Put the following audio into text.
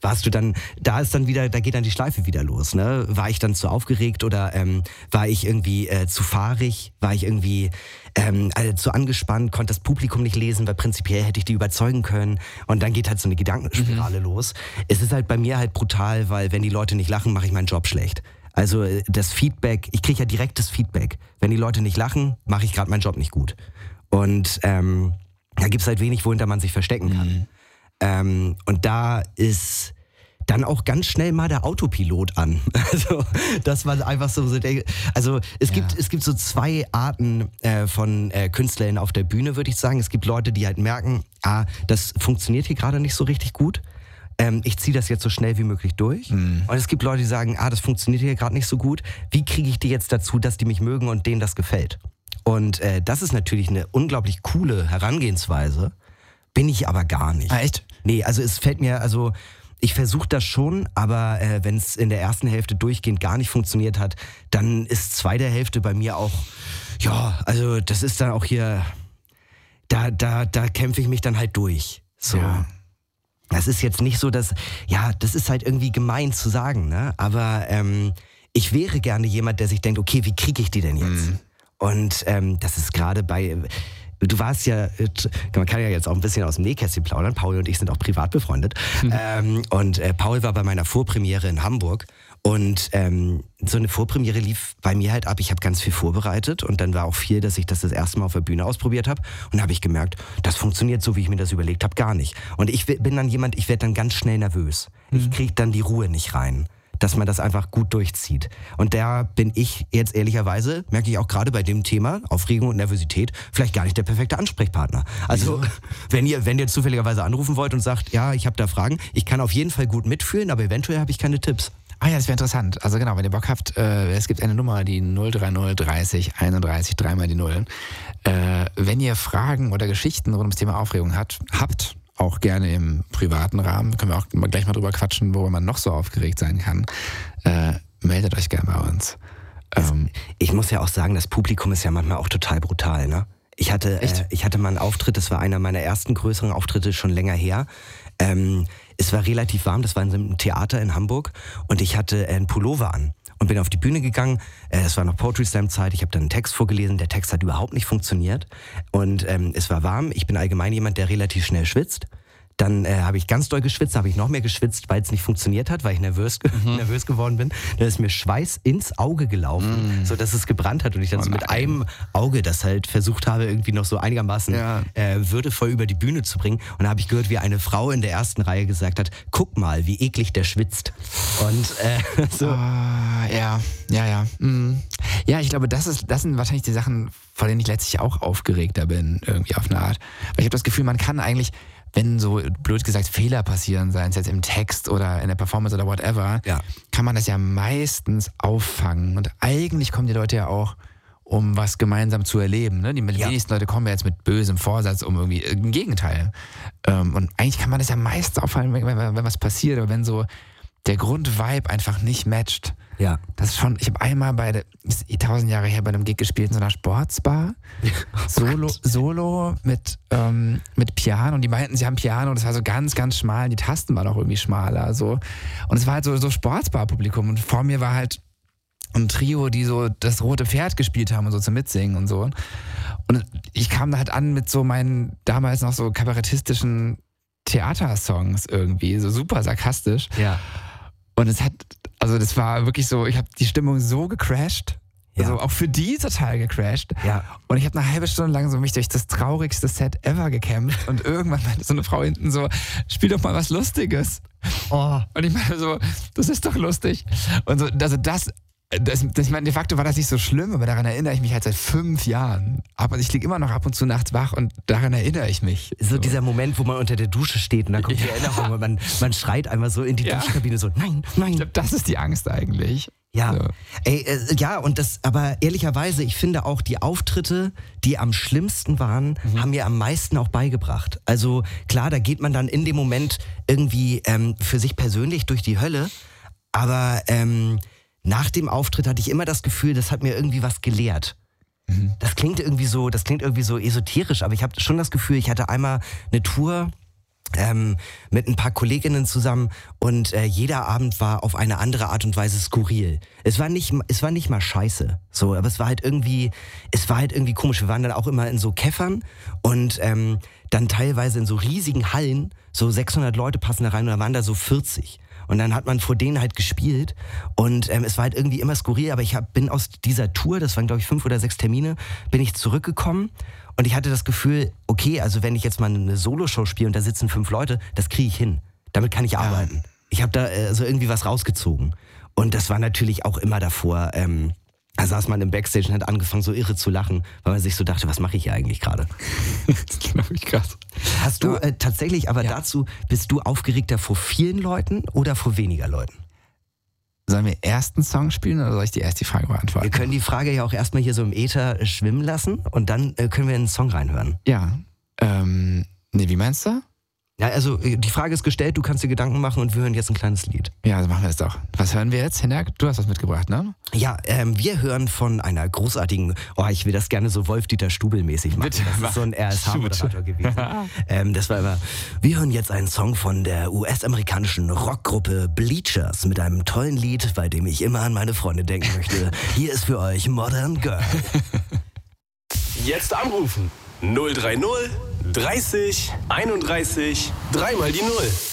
warst du dann, da geht dann die Schleife wieder los, ne? War ich dann zu aufgeregt oder war ich irgendwie zu fahrig? War ich irgendwie zu angespannt? Konnte das Publikum nicht lesen, weil prinzipiell hätte ich die überzeugen können. Und dann geht halt so eine Gedankenspirale los. Es ist halt bei mir halt brutal, weil wenn die Leute nicht lachen, mache ich meinen Job schlecht. Also das Feedback, ich kriege ja direktes Feedback. Wenn die Leute nicht lachen, mache ich gerade meinen Job nicht gut. Und da gibt's halt wenig, wohinter man sich verstecken kann. Und da ist dann auch ganz schnell mal der Autopilot an. Also, dass man einfach so denkt. Also, es gibt so zwei Arten von Künstlern auf der Bühne, würde ich sagen. Es gibt Leute, die halt merken, das funktioniert hier gerade nicht so richtig gut. Ich ziehe das jetzt so schnell wie möglich durch. Und es gibt Leute, die sagen, das funktioniert hier gerade nicht so gut. Wie kriege ich die jetzt dazu, dass die mich mögen und denen das gefällt? Und das ist natürlich eine unglaublich coole Herangehensweise. Bin ich aber gar nicht. Echt? Nee, also es fällt mir, ich versuche das schon, aber wenn es in der ersten Hälfte durchgehend gar nicht funktioniert hat, dann ist zweite Hälfte bei mir auch, also das ist dann auch hier, da kämpfe ich mich dann halt durch. So. Ja. Das ist jetzt nicht so, das ist halt irgendwie gemein zu sagen, ne? Aber ich wäre gerne jemand, der sich denkt, okay, wie kriege ich die denn jetzt? Und das ist gerade du warst ja, man kann ja jetzt auch ein bisschen aus dem Nähkästchen plaudern, Paul und ich sind auch privat befreundet. Und Paul war bei meiner Vorpremiere in Hamburg. Und so eine Vorpremiere lief bei mir halt ab. Ich habe ganz viel vorbereitet und dann war auch viel, dass ich das erste Mal auf der Bühne ausprobiert habe. Und da habe ich gemerkt, das funktioniert so, wie ich mir das überlegt habe, gar nicht. Und ich bin dann jemand, ich werde dann ganz schnell nervös. Ich kriege dann die Ruhe nicht rein, dass man das einfach gut durchzieht. Und da bin ich jetzt ehrlicherweise, merke ich auch gerade bei dem Thema, Aufregung und Nervosität, vielleicht gar nicht der perfekte Ansprechpartner. Also wenn ihr zufälligerweise anrufen wollt und sagt, ja, ich habe da Fragen, ich kann auf jeden Fall gut mitfühlen, aber eventuell habe ich keine Tipps. Ah ja, das wäre interessant. Also genau, wenn ihr Bock habt, es gibt eine Nummer, die 030 30 31 3 die 0. Wenn ihr Fragen oder Geschichten rund ums Thema Aufregung habt, auch gerne im privaten Rahmen, können wir auch gleich mal drüber quatschen, worüber man noch so aufgeregt sein kann, meldet euch gerne bei uns. Ich muss ja auch sagen, das Publikum ist ja manchmal auch total brutal, ne? Ich hatte mal einen Auftritt, das war einer meiner ersten größeren Auftritte, schon länger her. Es war relativ warm, das war in einem Theater in Hamburg und ich hatte einen Pullover an und bin auf die Bühne gegangen. Es war noch Poetry Slam Zeit, ich habe dann einen Text vorgelesen, der Text hat überhaupt nicht funktioniert und es war warm. Ich bin allgemein jemand, der relativ schnell schwitzt. Dann habe ich ganz doll geschwitzt, habe ich noch mehr geschwitzt, weil es nicht funktioniert hat, weil ich nervös geworden bin. Dann ist mir Schweiß ins Auge gelaufen, so dass es gebrannt hat und ich dann so mit einem Auge das halt versucht habe, irgendwie noch so einigermaßen würdevoll über die Bühne zu bringen. Und da habe ich gehört, wie eine Frau in der ersten Reihe gesagt hat, guck mal, wie eklig der schwitzt. Und so. Ja. Ja, ich glaube, das sind wahrscheinlich die Sachen, vor denen ich letztlich auch aufgeregter bin, irgendwie auf eine Art. Weil ich habe das Gefühl, man kann eigentlich, wenn so blöd gesagt Fehler passieren, seien es jetzt im Text oder in der Performance oder whatever, kann man das ja meistens auffangen. Und eigentlich kommen die Leute ja auch, um was gemeinsam zu erleben. Ne? Die wenigsten Leute kommen ja jetzt mit bösem Vorsatz, um irgendwie im Gegenteil. Und eigentlich kann man das ja meistens auffangen, wenn was passiert, aber wenn so der Grundvibe einfach nicht matcht. Ja. Das ist schon, ich habe einmal das ist 1000 Jahre her, bei einem Gig gespielt in so einer Sportsbar. Solo mit Piano und die meinten, sie haben Piano und das war so ganz, ganz schmal, die Tasten waren auch irgendwie schmaler, so. Und es war halt so Sportsbar-Publikum und vor mir war halt ein Trio, die so das Rote Pferd gespielt haben und so zum Mitsingen und so. Und ich kam da halt an mit so meinen damals noch so kabarettistischen Theatersongs irgendwie, so super sarkastisch. Ja. Und das war wirklich so, ich habe die Stimmung so gecrashed, also auch für die total gecrashed. Ja. Und ich habe eine halbe Stunde lang so mich durch das traurigste Set ever gekämpft und irgendwann meinte so eine Frau hinten so, spiel doch mal was Lustiges. Oh. Und ich meine so, das ist doch lustig. Und so, also ich meine, de facto war das nicht so schlimm, aber daran erinnere ich mich halt seit 5 Jahren. Aber ich liege immer noch ab und zu nachts wach und daran erinnere ich mich. So dieser Moment, wo man unter der Dusche steht und dann kommt die Erinnerung und man schreit einmal so in die Duschkabine so, nein. Ich glaube, das ist die Angst eigentlich. Ja, so. Und das, aber ehrlicherweise, ich finde auch die Auftritte, die am schlimmsten waren, haben mir am meisten auch beigebracht. Also klar, da geht man dann in dem Moment irgendwie für sich persönlich durch die Hölle, aber nach dem Auftritt hatte ich immer das Gefühl, das hat mir irgendwie was gelehrt. Das klingt irgendwie so esoterisch, aber ich habe schon das Gefühl, ich hatte einmal eine Tour, mit ein paar Kolleginnen zusammen und jeder Abend war auf eine andere Art und Weise skurril. Es war nicht mal scheiße, so, aber es war halt irgendwie komisch. Wir waren dann auch immer in so Käffern und dann teilweise in so riesigen Hallen, so 600 Leute passen da rein und da waren da so 40. Und dann hat man vor denen halt gespielt und es war halt irgendwie immer skurril, aber bin aus dieser Tour, das waren glaube ich 5 oder 6 Termine, bin ich zurückgekommen und ich hatte das Gefühl, okay, also wenn ich jetzt mal eine Soloshow spiele und da sitzen 5 Leute, das kriege ich hin. Damit kann ich arbeiten. Ich habe da so irgendwie was rausgezogen. Und das war natürlich auch immer davor, da saß man im Backstage und hat angefangen so irre zu lachen, weil man sich so dachte, was mache ich hier eigentlich gerade? Das ist, glaube ich, krass. Hast du tatsächlich, aber dazu, bist du aufgeregter vor vielen Leuten oder vor weniger Leuten? Sollen wir erst einen Song spielen oder soll ich dir erst die Frage beantworten? Wir können die Frage ja auch erstmal hier so im Äther schwimmen lassen und dann können wir in einen Song reinhören. Ja. Wie meinst du? Ja, also die Frage ist gestellt, du kannst dir Gedanken machen und wir hören jetzt ein kleines Lied. Ja, also machen wir es doch. Was hören wir jetzt, Hinak? Du hast was mitgebracht, ne? Ja, wir hören von einer großartigen, ich will das gerne so Wolf-Dieter Stubel-mäßig machen. Bitte, das ist so ein RSH-Moderator gewesen. Das war immer, wir hören jetzt einen Song von der US-amerikanischen Rockgruppe Bleachers mit einem tollen Lied, bei dem ich immer an meine Freunde denken möchte. Hier ist für euch Modern Girl. Jetzt anrufen. 030 30 31 3 mal die 0.